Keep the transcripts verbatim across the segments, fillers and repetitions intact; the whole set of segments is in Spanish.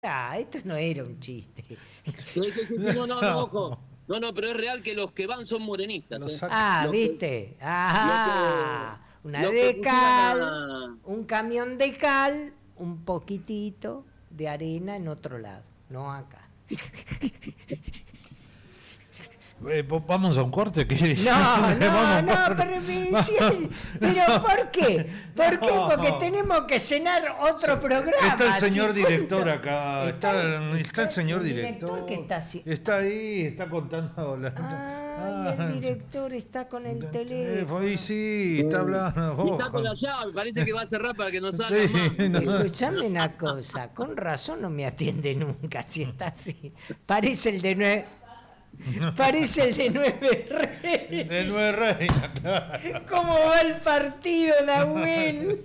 Ah, esto no era un chiste. Sí, sí, sí, sí, no, no, no, ojo. No, no, pero es real que los que van son morenistas. ¿eh? Ah, Los ¿viste? que, Ah, los que, una los que de postulan cal, a... un camión de cal, un poquitito de arena en otro lado, no acá. Eh, vamos a un corte. ¿Qué? No, no, vamos no, por... pero, sí, pero ¿por qué? ¿Por qué? Porque tenemos que cenar otro programa. Está el señor ¿sí? director acá. Está, Está, está el señor el director. director que está así. Está ahí, está contando. La... Ah, y el director está con el teléfono. Y sí, está hablando. Y está con la llave, parece que va a cerrar para que no salga Sí, más. no. Escuchame una cosa, con razón no me atiende nunca si está así. Parece el de nueve. Parece el de Nueve Reyes. De Nueve Reinas, claro. ¿Cómo va el partido, Nahuel?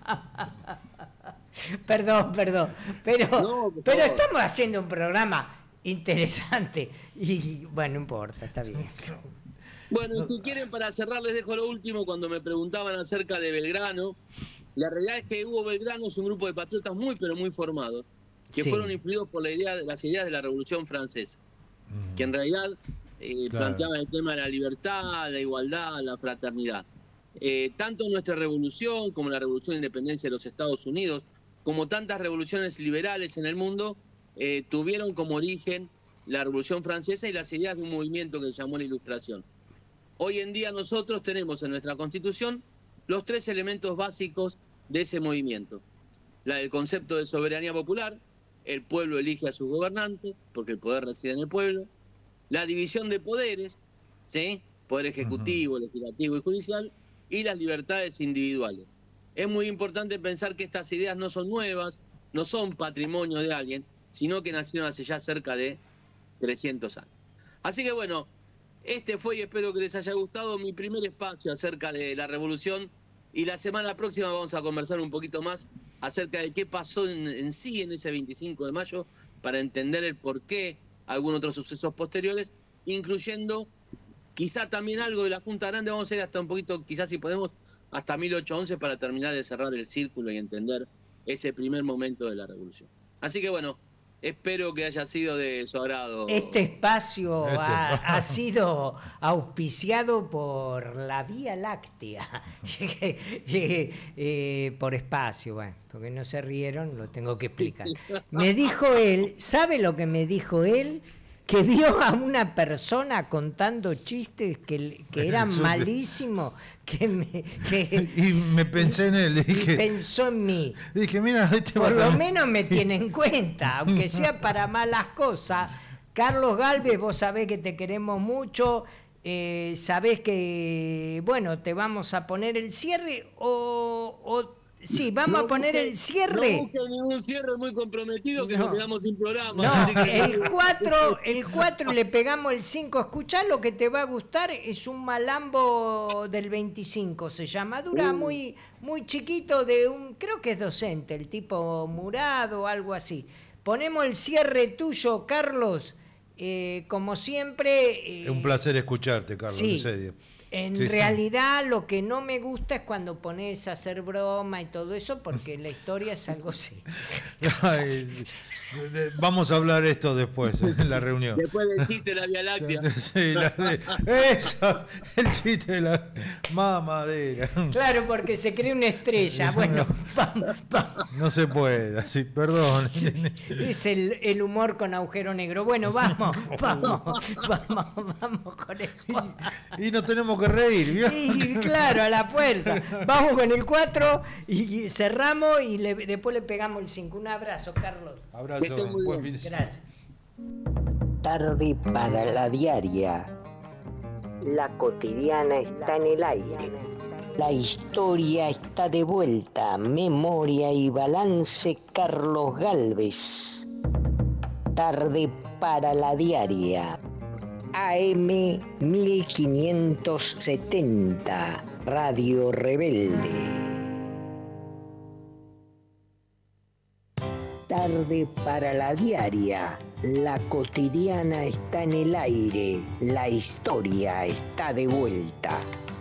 Perdón, perdón. Pero, No, por pero favor. estamos haciendo un programa interesante. Y bueno, no importa, está bien. Bueno, y si quieren, para cerrar, les dejo lo último. Cuando me preguntaban acerca de Belgrano, la realidad es que Hugo Belgrano es un grupo de patriotas muy, pero muy formados, que Sí. fueron influidos por la idea, las ideas de la Revolución Francesa, que en realidad eh, Claro. planteaban el tema de la libertad, la igualdad, la fraternidad. Eh, tanto nuestra revolución como la revolución de independencia de los Estados Unidos, como tantas revoluciones liberales en el mundo, eh, tuvieron como origen la Revolución Francesa y las ideas de un movimiento que se llamó la Ilustración. Hoy en día nosotros tenemos en nuestra Constitución los tres elementos básicos de ese movimiento. La del concepto de soberanía popular, el pueblo elige a sus gobernantes, porque el poder reside en el pueblo. La división de poderes, ¿sí? Poder ejecutivo, uh-huh. legislativo y judicial, y las libertades individuales. Es muy importante pensar que estas ideas no son nuevas, no son patrimonio de alguien, sino que nacieron hace ya cerca de trescientos años. Así que bueno, este fue, y espero que les haya gustado, mi primer espacio acerca de la revolución, y la semana próxima vamos a conversar un poquito más acerca de qué pasó en, en sí en ese veinticinco de mayo, para entender el porqué, algunos otros sucesos posteriores, incluyendo quizá también algo de la Junta Grande. Vamos a ir hasta un poquito, quizás si podemos, hasta mil ochocientos once para terminar de cerrar el círculo y entender ese primer momento de la revolución. Así que bueno, espero que haya sido de su agrado. Este espacio Este ha, espacio. ha sido auspiciado por la Vía Láctea, eh, eh, por espacio, bueno, porque no se rieron, lo tengo que explicar. Me dijo él, ¿sabe lo que me dijo él? Que vio a una persona contando chistes que, que eran malísimos, que me, que, y me pensé en él, dije, y pensó en mí. Dije, mira, este por lo también. menos me tiene en cuenta, aunque sea para malas cosas. Carlos Galvez, vos sabés que te queremos mucho, eh, sabés que, bueno, te vamos a poner el cierre o... o sí, vamos no a poner busque, el cierre. No busque ningún cierre muy comprometido, que no. nos quedamos sin programa. No, el cuatro, el cuatro le pegamos el cinco. Escuchá, lo que te va a gustar es un malambo del veinticinco, se llama. Dura uh. muy, muy chiquito, de un, creo que es docente, el tipo Murado o algo así. Ponemos el cierre tuyo, Carlos. Eh, como siempre... Es eh, un placer escucharte, Carlos. Sí. En serio. En sí. realidad lo que no me gusta es cuando pones a hacer broma y todo eso, porque la historia es algo así. Ay, vamos a hablar esto después, en la reunión. Después del chiste de la Vía Láctea. Sí, la de, eso, el chiste de la mamadera. Claro, porque se cree una estrella. Bueno, vamos, vamos. No se puede, así, perdón. Es el, el humor con agujero negro. Bueno, vamos, vamos, vamos, vamos con el cuatro. Y, y nos tenemos que reír, ¿vio? Sí, claro, a la fuerza. Vamos con el cuatro y, y cerramos y le, después le pegamos el cinco. Un abrazo, Carlos. Abrazo, buen fin de semana. Gracias. Tarde para la diaria. La cotidiana está en el aire. La historia está de vuelta. Memoria y balance, Carlos Galvez. Tarde para la diaria. A M mil quinientos setenta, Radio Rebelde. Tarde para la diaria. La cotidiana está en el aire. La historia está de vuelta.